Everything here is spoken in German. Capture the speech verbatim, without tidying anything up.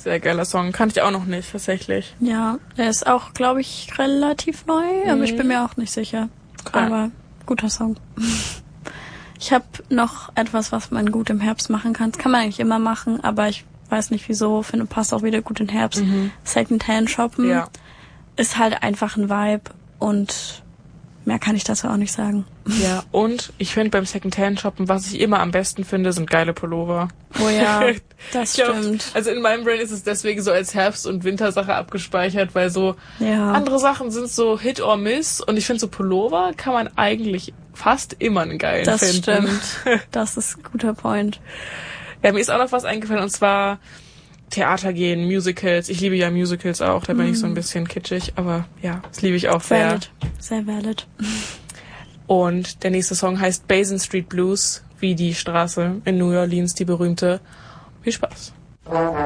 Sehr geiler Song. Kannte ich auch noch nicht, tatsächlich. Ja, der ist auch, glaube ich, relativ neu, mhm. aber ich bin mir auch nicht sicher. Okay. Aber guter Song. Ich habe noch etwas, was man gut im Herbst machen kann. Das kann man eigentlich immer machen, aber ich weiß nicht wieso. Finde, passt auch wieder gut in Herbst. Mhm. Secondhand shoppen. Ja. Ist halt einfach ein Vibe und mehr kann ich dazu auch nicht sagen. Ja, und ich finde beim Secondhand-Shoppen, was ich immer am besten finde, sind geile Pullover. Oh ja, das glaub, stimmt. Also in meinem Brain ist es deswegen so als Herbst- und Wintersache abgespeichert, weil so ja. andere Sachen sind so Hit or Miss und ich finde so Pullover kann man eigentlich fast immer einen geilen das finden. Das stimmt, das ist ein guter Point. Ja, mir ist auch noch was eingefallen und zwar Theater gehen, Musicals. Ich liebe ja Musicals auch, da bin mm. ich so ein bisschen kitschig, aber ja, das liebe ich auch sehr. Valid, sehr valid. Und der nächste Song heißt Basin Street Blues, wie die Straße in New Orleans, die berühmte. Viel Spaß.